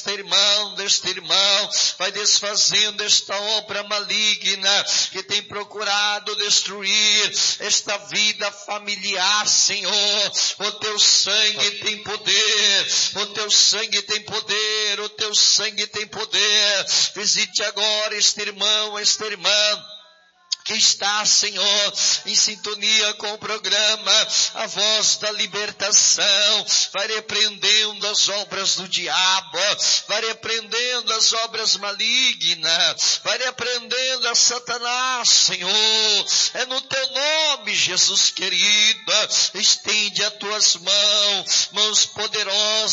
deste irmão, vai desfazendo esta obra maligna que tem procurado destruir esta vida familiar, Senhor. O teu sangue tem poder, o teu sangue tem poder, o teu sangue tem poder. Visite agora este irmão, esta irmã que está, Senhor, em sintonia com o programa A Voz da Libertação. Vai repreendendo as obras do diabo, vai repreendendo as obras malignas, vai repreendendo a Satanás, Senhor. É no teu nome, Jesus querido, estende as tuas mãos poderosas